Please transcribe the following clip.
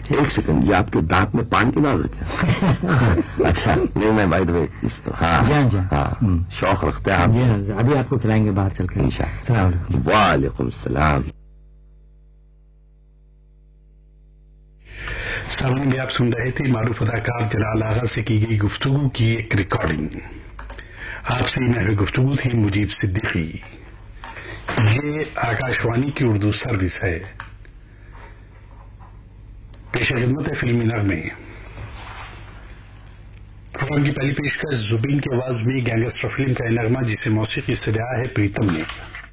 एक सेकंड, ये आपके दांत में पान की नाजुक है? अच्छा, नहीं मैं भाई तो हाँ जी हाँ शौक रखते हैं आप? जी हाँ, अभी आपको खिलाएंगे बाहर चलकर इंशाअल्लाह। वालेकुम सलाम। सामने में आप सुन रहे थे मारूफ अदाकार जलाल आगा से की गई गुफ्तगू की एक रिकॉर्डिंग। आपसे नहर गुफ्तगू थी मुजीब सिद्दीकी। ये आकाशवाणी की उर्दू सर्विस है। पेश खिदमत है फिल्मी नगमे। प्रोग्राम की पहली पेशकश जुबीन की आवाज में गैंगस्टर फिल्म का नगमा जिसे मौसीकी से दिया है प्रीतम ने।